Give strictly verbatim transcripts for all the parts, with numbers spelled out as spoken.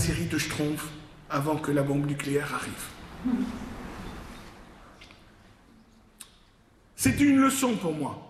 série de schtroumpfs avant que la bombe nucléaire arrive. C'est une leçon pour moi.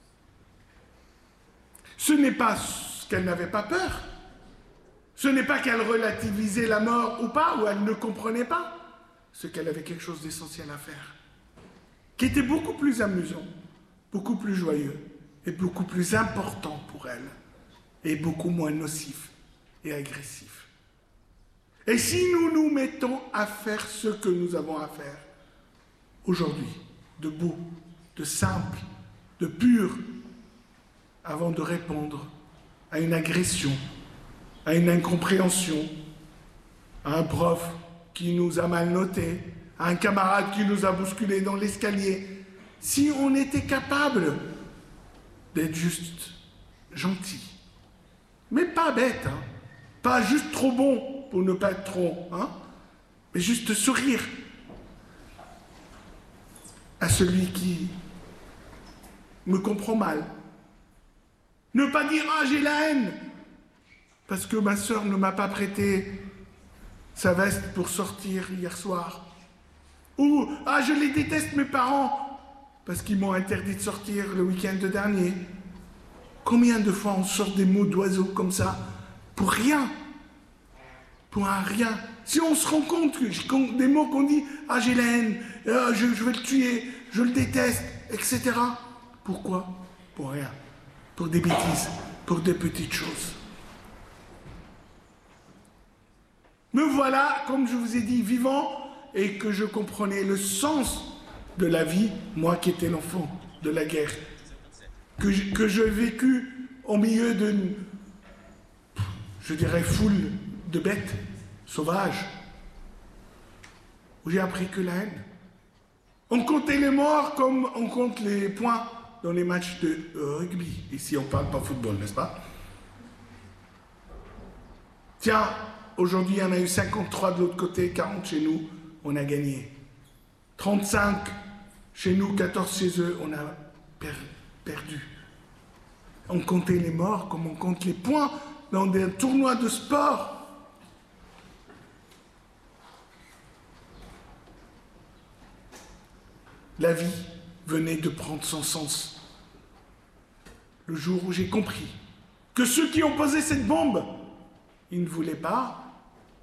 Ce n'est pas qu'elle n'avait pas peur. Ce n'est pas qu'elle relativisait la mort ou pas, ou elle ne comprenait pas. Ce qu'elle avait quelque chose d'essentiel à faire, qui était beaucoup plus amusant, beaucoup plus joyeux, et beaucoup plus important pour elle, et beaucoup moins nocif et agressif. Et si nous nous mettons à faire ce que nous avons à faire, aujourd'hui, de beau, de simple, de pur, avant de répondre à une agression, à une incompréhension, à un prof qui nous a mal notés, à un camarade qui nous a bousculés dans l'escalier, si on était capable d'être juste gentil, mais pas bête, hein, pas juste trop bon pour ne pas être trop, hein, mais juste sourire à celui qui me comprend mal. Ne pas dire « Ah, j'ai la haine !» parce que ma sœur ne m'a pas prêté sa veste pour sortir hier soir. Ou « Ah, je les déteste, mes parents !» parce qu'ils m'ont interdit de sortir le week-end dernier. Combien de fois on sort des mots d'oiseaux comme ça pour rien, pour un rien. Si on se rend compte que des mots qu'on dit « Ah, j'ai la haine, ah, je, je vais le tuer, je le déteste, et cetera » Pourquoi? Pour rien. Pour des bêtises, pour des petites choses. Me voilà, comme je vous ai dit, vivant et que je comprenais le sens de la vie, moi qui étais l'enfant de la guerre, que je, que je vécu au milieu d'une, je dirais, foule de bêtes sauvages, où j'ai appris que la haine. On comptait les morts comme on compte les points dans les matchs de rugby. Ici, on ne parle pas football, n'est-ce pas? Tiens, aujourd'hui, il y en a eu cinquante-trois de l'autre côté, quarante chez nous, on a gagné. trente-cinq chez nous, quatorze chez eux, on a per perdu. On comptait les morts comme on compte les points dans des tournois de sport. La vie venait de prendre son sens. Le jour où j'ai compris que ceux qui ont posé cette bombe, ils ne voulaient pas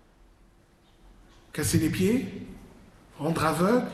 casser les pieds, rendre aveugle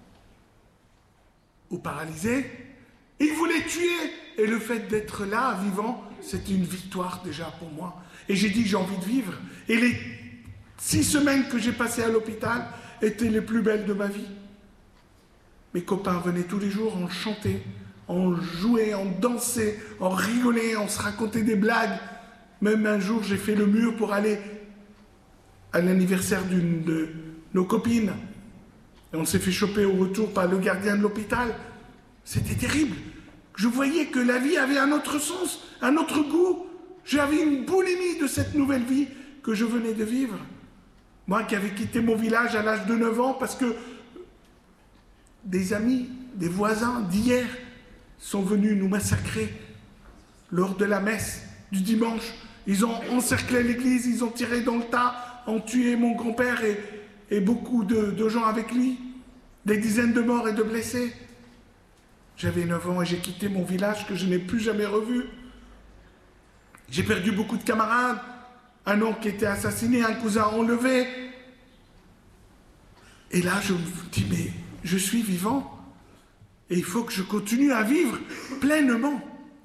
ou paralysé. Ils voulaient tuer. Et le fait d'être là, vivant, c'était une victoire déjà pour moi. Et j'ai dit, j'ai envie de vivre. Et les six semaines que j'ai passées à l'hôpital étaient les plus belles de ma vie. Mes copains venaient tous les jours, on chantait, on jouait, on dansait, on rigolait, on se racontait des blagues. Même un jour, j'ai fait le mur pour aller à l'anniversaire d'une de nos copines. Et on s'est fait choper au retour par le gardien de l'hôpital. C'était terrible. Je voyais que la vie avait un autre sens, un autre goût. J'avais une boulimie de cette nouvelle vie que je venais de vivre. Moi qui avais quitté mon village à l'âge de neuf ans parce que des amis, des voisins d'hier sont venus nous massacrer lors de la messe du dimanche. Ils ont encerclé l'église, ils ont tiré dans le tas, ont tué mon grand-père et, et beaucoup de, de gens avec lui. Des dizaines de morts et de blessés. J'avais neuf ans et j'ai quitté mon village que je n'ai plus jamais revu. J'ai perdu beaucoup de camarades. Un oncle qui était assassiné, un cousin enlevé. Et là, je me dis, mais je suis vivant. Et il faut que je continue à vivre pleinement.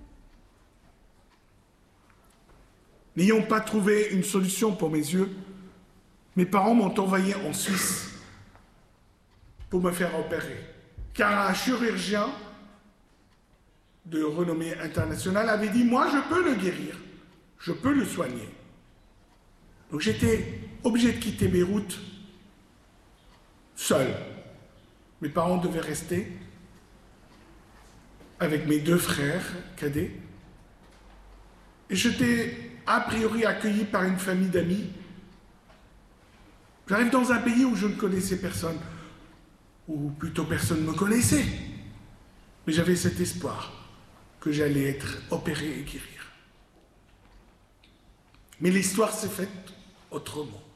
N'ayant pas trouvé une solution pour mes yeux, mes parents m'ont envoyé en Suisse pour me faire opérer. Car un chirurgien de renommée internationale avait dit « Moi, je peux le guérir, je peux le soigner. » Donc j'étais obligé de quitter Beyrouth, seul. Mes parents devaient rester avec mes deux frères cadets. Et j'étais a priori accueilli par une famille d'amis. J'arrive dans un pays où je ne connaissais personne, ou plutôt personne ne me connaissait. Mais j'avais cet espoir que j'allais être opéré et guérir. Mais l'histoire s'est faite autrement.